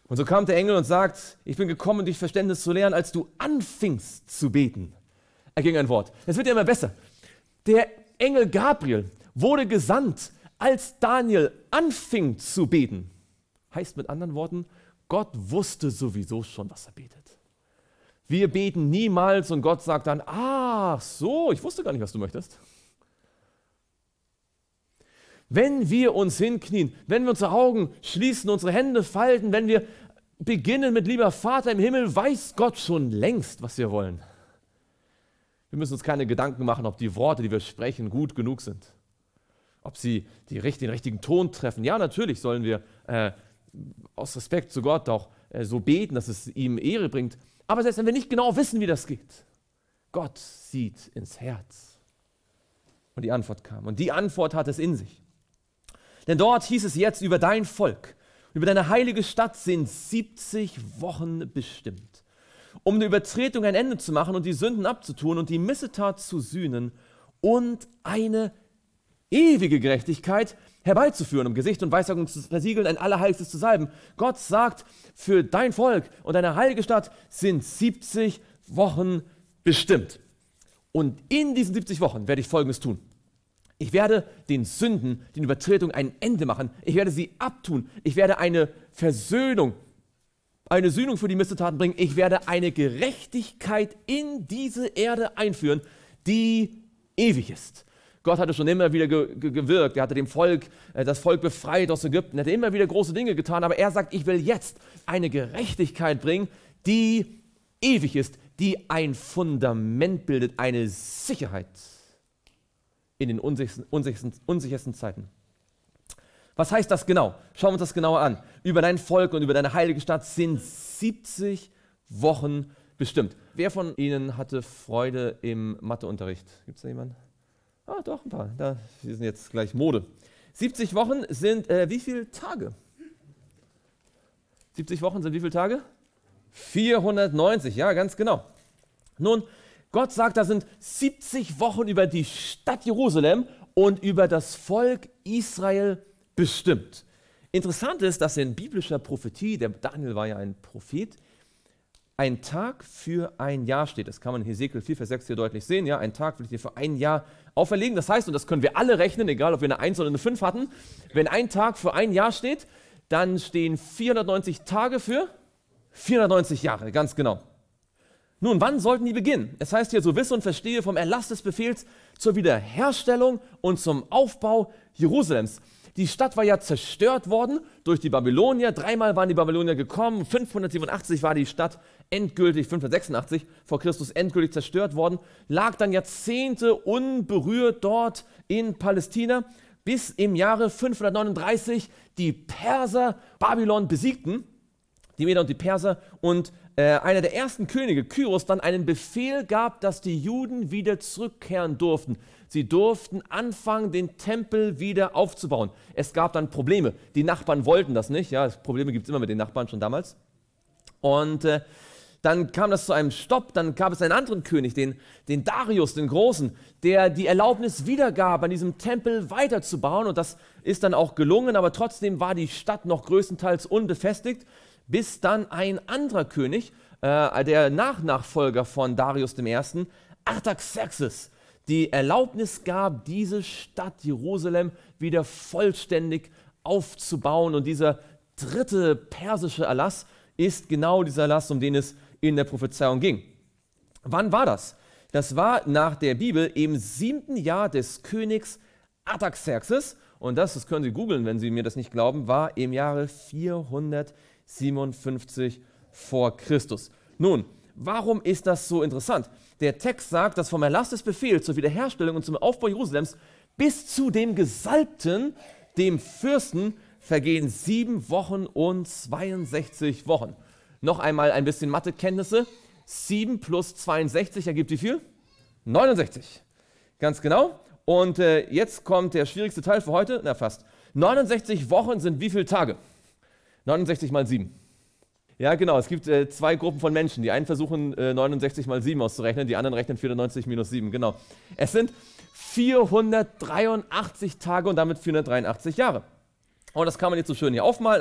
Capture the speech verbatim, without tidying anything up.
Und so kam der Engel und sagt, ich bin gekommen, um dich Verständnis zu lehren, als du anfingst zu beten. Erging ein Wort. Es wird ja immer besser. Der Engel Gabriel wurde gesandt, als Daniel anfing zu beten. Heißt mit anderen Worten, Gott wusste sowieso schon, was er betet. Wir beten niemals und Gott sagt dann, ach so, ich wusste gar nicht, was du möchtest. Wenn wir uns hinknien, wenn wir unsere Augen schließen, unsere Hände falten, wenn wir beginnen mit lieber Vater im Himmel, weiß Gott schon längst, was wir wollen. Wir müssen uns keine Gedanken machen, ob die Worte, die wir sprechen, gut genug sind. Ob sie die, den richtigen Ton treffen. Ja, natürlich sollen wir äh, aus Respekt zu Gott auch äh, so beten, dass es ihm Ehre bringt. Aber selbst wenn wir nicht genau wissen, wie das geht, Gott sieht ins Herz. Und die Antwort kam. Und die Antwort hat es in sich. Denn dort hieß es jetzt, über dein Volk, über deine heilige Stadt sind siebzig Wochen bestimmt, um eine Übertretung ein Ende zu machen und die Sünden abzutun und die Missetat zu sühnen und eine ewige Gerechtigkeit herbeizuführen, um Gesicht und Weissagung zu versiegeln, ein Allerheiligstes zu salben. Gott sagt, für dein Volk und deine heilige Stadt sind siebzig Wochen bestimmt. Und in diesen siebzig Wochen werde ich Folgendes tun. Ich werde den Sünden, den Übertretungen ein Ende machen. Ich werde sie abtun. Ich werde eine Versöhnung, eine Sühnung für die Missetaten bringen. Ich werde eine Gerechtigkeit in diese Erde einführen, die ewig ist. Gott hatte schon immer wieder ge- ge- gewirkt. Er hatte dem Volk, äh, das Volk befreit aus Ägypten. Er hatte immer wieder große Dinge getan. Aber er sagt, ich will jetzt eine Gerechtigkeit bringen, die ewig ist, die ein Fundament bildet, eine Sicherheit in den unsichersten, unsichersten, unsichersten Zeiten. Was heißt das genau? Schauen wir uns das genauer an. Über dein Volk und über deine heilige Stadt sind siebzig Wochen bestimmt. Wer von Ihnen hatte Freude im Matheunterricht? Gibt es da jemanden? Ah, doch, ein paar. Da, wir sind jetzt gleich Mode. siebzig Wochen sind äh, wie viele Tage? siebzig Wochen sind wie viele Tage? vierhundertneunzig, ja, ganz genau. Nun, Gott sagt, da sind siebzig Wochen über die Stadt Jerusalem und über das Volk Israel bestimmt. Interessant ist, dass in biblischer Prophetie, der Daniel war ja ein Prophet, ein Tag für ein Jahr steht. Das kann man in Hesekiel vier, Vers sechs hier deutlich sehen. Ja, ein Tag will ich dir für ein Jahr auferlegen. Das heißt, und das können wir alle rechnen, egal ob wir eine eins oder eine fünf hatten, wenn ein Tag für ein Jahr steht, dann stehen vierhundertneunzig Tage für vierhundertneunzig Jahre, ganz genau. Nun, wann sollten die beginnen? Es heißt hier, so wisse und verstehe vom Erlass des Befehls zur Wiederherstellung und zum Aufbau Jerusalems. Die Stadt war ja zerstört worden durch die Babylonier. Dreimal waren die Babylonier gekommen. fünfhundertsiebenundachtzig war die Stadt endgültig, fünfhundertsechsundachtzig vor Christus endgültig zerstört worden. Lag dann Jahrzehnte unberührt dort in Palästina, bis im Jahre fünfhundertneununddreißig die Perser Babylon besiegten. Die Meder und die Perser, und äh, einer der ersten Könige, Kyros, dann einen Befehl gab, dass die Juden wieder zurückkehren durften. Sie durften anfangen, den Tempel wieder aufzubauen. Es gab dann Probleme. Die Nachbarn wollten das nicht. Ja, Probleme gibt es immer mit den Nachbarn schon damals. Und äh, dann kam das zu einem Stopp. Dann gab es einen anderen König, den, den Darius, den Großen, der die Erlaubnis wiedergab, an diesem Tempel weiterzubauen. Und das ist dann auch gelungen, aber trotzdem war die Stadt noch größtenteils unbefestigt, bis dann ein anderer König, äh, der Nachnachfolger von Darius dem Ersten, Artaxerxes, die Erlaubnis gab, diese Stadt Jerusalem wieder vollständig aufzubauen. Und dieser dritte persische Erlass ist genau dieser Erlass, um den es in der Prophezeiung ging. Wann war das? Das war nach der Bibel im siebten Jahr des Königs Artaxerxes. Und das, das können Sie googeln, wenn Sie mir das nicht glauben, war im Jahre vierhundertsiebenundfünfzig vor Christus. Nun, warum ist das so interessant? Der Text sagt, dass vom Erlass des Befehls zur Wiederherstellung und zum Aufbau Jerusalems bis zu dem Gesalbten, dem Fürsten, vergehen sieben Wochen und zweiundsechzig Wochen. Noch einmal ein bisschen Mathekenntnisse. sieben plus zweiundsechzig ergibt wie viel? neunundsechzig. Ganz genau. Und äh, jetzt kommt der schwierigste Teil für heute. Na fast. neunundsechzig Wochen sind wie viele Tage? neunundsechzig mal sieben. Ja, genau. Es gibt äh, zwei Gruppen von Menschen. Die einen versuchen äh, neunundsechzig mal sieben auszurechnen, die anderen rechnen vierhundertneunzig minus sieben. Genau. Es sind vierhundertdreiundachtzig Tage und damit vierhundertdreiundachtzig Jahre. Und das kann man jetzt so schön hier aufmalen.